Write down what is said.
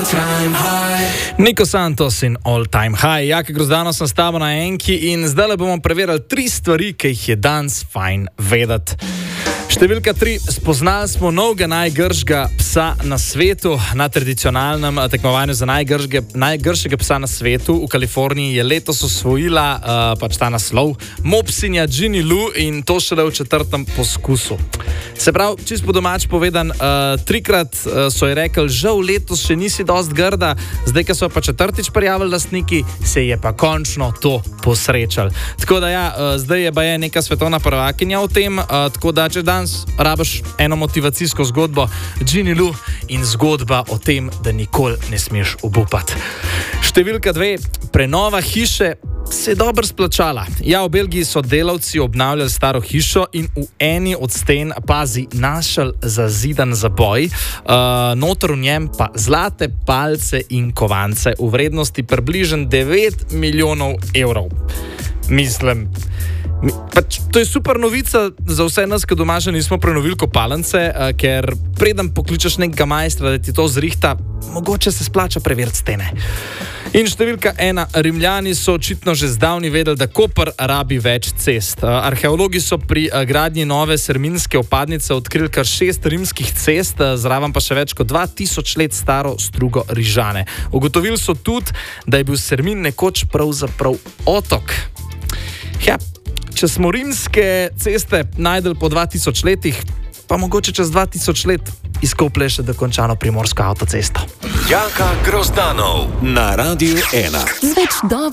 Nico Santos in All Time High. Jaka Grozdano sem s tabo na enki in zdaj le bomo preverili 3 stvari, ki jih je danes fajn vedeti. Številka 3. Spoznali smo novega najgršega psa na svetu. Na tradicionalnem tekmovanju za najgršega psa na svetu v Kaliforniji je letos osvojila ta naslov mopsinja Ginny Lou in to šele v 4. poskusu. Se pravi, čisto po domač povedan, 3-krat so ji rekli, žal letos še nisi dost grda, zdaj, ko so pa 4. prijavili lastniki, se je pa končno to posrečal. Tako da ja, zdaj je baje neka svetovna prvakinja v tem, tako da če danes rabiš eno motivacijsko zgodbo, Ginny Lou in zgodba o tem, da nikoli ne smeš obupati. Številka 2. Prenova hiše se je dobro splačala. Ja, v Belgiji so delavci obnavljali staro hišo in v eni od sten, pazi, našel zazidan zaboj, noter v njem pa zlate palce in kovance v vrednosti približno 9 milijonov evrov. Mislim, to je super novica za vse nas, ki doma že nismo prenovili kopalnice, ker preden pokličeš nekega majstra, da ti to zrihta, mogoče se splača preveriti stene. In številka 1. Rimljani so očitno že zdavni vedeli, da Koper rabi več cest. Arheologi so pri gradnji nove serminske vpadnice odkrili kar 6 rimskih cest, zraven pa še več kot 2000 let staro strugo Rižane. Ugotovili so tudi, da je bil Sermin nekoč pravzaprav otok. Ja, če smo rimske ceste najdeli po 2000 letih, pa mogoče čez 2000 let izkoplje še dokončano primorsko avtocesto. Jaka Grozdanov na Radiu 1. Z več dobrih